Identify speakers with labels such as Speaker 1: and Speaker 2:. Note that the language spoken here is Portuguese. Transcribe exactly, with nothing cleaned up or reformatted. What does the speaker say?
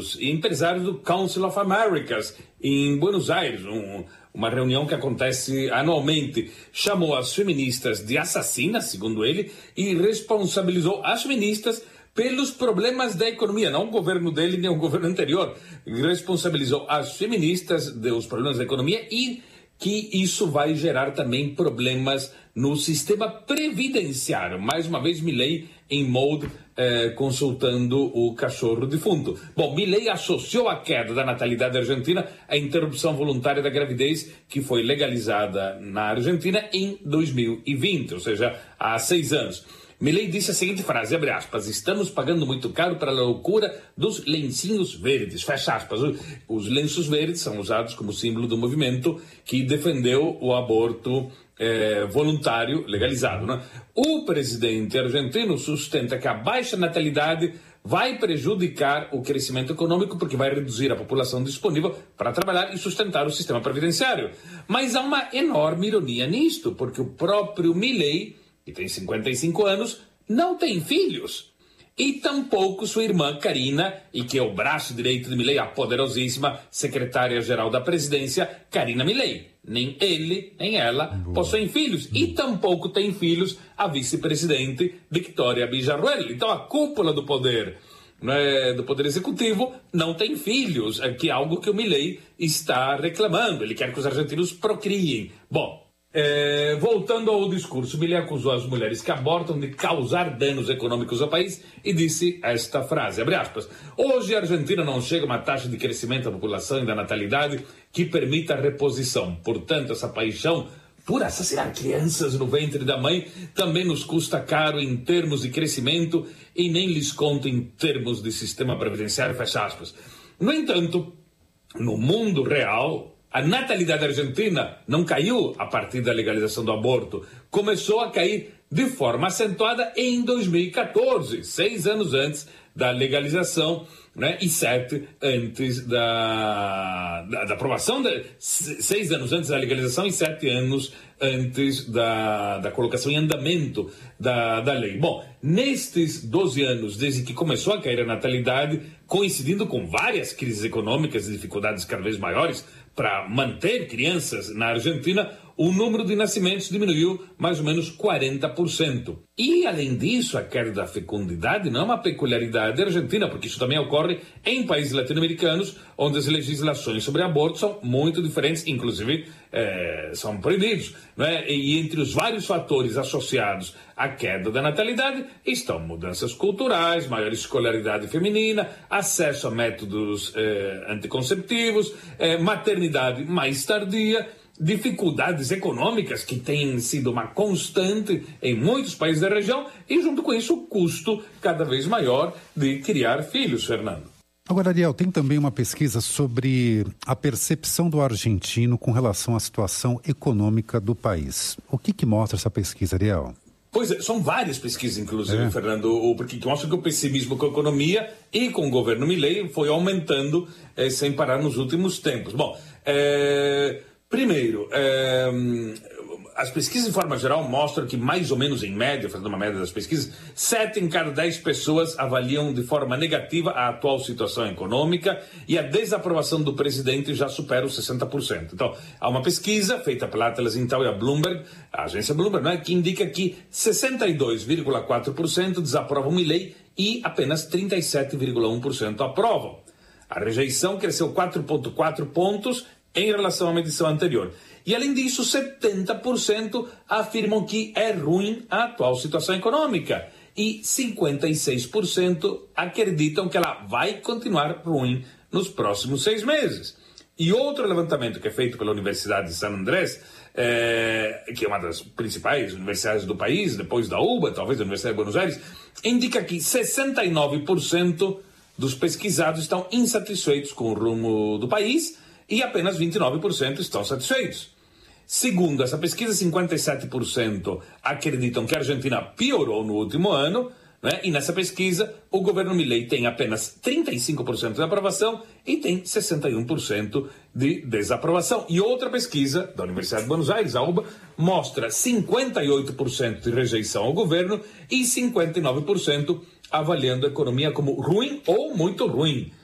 Speaker 1: empresários e empresários do Council of Americas em Buenos Aires, um, uma reunião que acontece anualmente. Chamou as feministas de assassinas, segundo ele, e responsabilizou as feministas pelos problemas da economia, não o governo dele nem o governo anterior. Responsabilizou as feministas dos problemas da economia e que isso vai gerar também problemas no sistema previdenciário. Mais uma vez, Milei em mode eh, consultando o cachorro defunto. Bom, Milei associou a queda da natalidade argentina à interrupção voluntária da gravidez, que foi legalizada na Argentina em dois mil e vinte, ou seja, há seis anos. Milei disse a seguinte frase, abre aspas, estamos pagando muito caro para a loucura dos lencinhos verdes, fecha aspas. Os lenços verdes são usados como símbolo do movimento que defendeu o aborto eh, voluntário legalizado, né? O presidente argentino sustenta que a baixa natalidade vai prejudicar o crescimento econômico porque vai reduzir a população disponível para trabalhar e sustentar o sistema previdenciário. Mas há uma enorme ironia nisto, porque o próprio Milei, que tem cinquenta e cinco anos, não tem filhos. E tampouco sua irmã Karina, e que é o braço direito de Milei, a poderosíssima secretária-geral da presidência, Karina Milei. Nem ele, nem ela Boa. possuem filhos. E tampouco tem filhos a vice-presidente Victoria Villarruel. Então a cúpula do poder, né, do poder executivo não tem filhos, que é algo que o Milei está reclamando. Ele quer que os argentinos procriem. Bom, É, voltando ao discurso, Milei acusou as mulheres que abortam de causar danos econômicos ao país e disse esta frase, abre aspas, hoje a Argentina não chega a uma taxa de crescimento da população e da natalidade que permita a reposição. Portanto, essa paixão por assassinar crianças no ventre da mãe também nos custa caro em termos de crescimento e nem lhes conta em termos de sistema previdenciário, fecha aspas. No entanto, no mundo real, a natalidade argentina não caiu a partir da legalização do aborto. Começou a cair de forma acentuada em dois mil e catorze, seis anos antes da legalização, né, e sete antes da, da, da aprovação, de, seis anos antes da legalização e sete anos antes da, da colocação em andamento da, da lei. Bom, nestes doze anos, desde que começou a cair a natalidade, coincidindo com várias crises econômicas e dificuldades cada vez maiores para manter crianças na Argentina, o número de nascimentos diminuiu mais ou menos quarenta por cento. E, além disso, a queda da fecundidade não é uma peculiaridade argentina, porque isso também ocorre em países latino-americanos, onde as legislações sobre aborto são muito diferentes, inclusive é, são proibidos, não é? E entre os vários fatores associados à queda da natalidade estão mudanças culturais, maior escolaridade feminina, acesso a métodos é, anticonceptivos, é, maternidade mais tardia, dificuldades econômicas que têm sido uma constante em muitos países da região e, junto com isso, o custo cada vez maior de criar filhos, Fernando.
Speaker 2: Agora, Ariel, tem também uma pesquisa sobre a percepção do argentino com relação à situação econômica do país. O que que mostra essa pesquisa, Ariel?
Speaker 1: Pois é, são várias pesquisas, inclusive, é. Fernando, porque mostram que o pessimismo com a economia e com o governo Milei foi aumentando eh, sem parar nos últimos tempos. Bom, é... Primeiro, é, as pesquisas, de forma geral, mostram que, mais ou menos em média, fazendo uma média das pesquisas, sete em cada dez pessoas avaliam de forma negativa a atual situação econômica e a desaprovação do presidente já supera os sessenta por cento. Então, há uma pesquisa feita pela Atlas Intel e a Bloomberg, a agência Bloomberg, né, que indica que sessenta e dois vírgula quatro por cento desaprovam Milei e apenas trinta e sete vírgula um por cento aprovam. A rejeição cresceu quatro vírgula quatro pontos em relação à medição anterior. E, além disso, setenta por cento afirmam que é ruim a atual situação econômica e cinquenta e seis por cento acreditam que ela vai continuar ruim nos próximos seis meses. E outro levantamento que é feito pela Universidade de San Andrés, é, que é uma das principais universidades do país, depois da U B A, talvez da Universidade de Buenos Aires, indica que sessenta e nove por cento dos pesquisados estão insatisfeitos com o rumo do país e apenas vinte e nove por cento estão satisfeitos. Segundo essa pesquisa, cinquenta e sete por cento acreditam que a Argentina piorou no último ano, né? E nessa pesquisa o governo Milei tem apenas trinta e cinco por cento de aprovação e tem sessenta e um por cento de desaprovação. E outra pesquisa da Universidade de Buenos Aires, a U B A, mostra cinquenta e oito por cento de rejeição ao governo e cinquenta e nove por cento avaliando a economia como ruim ou muito ruim.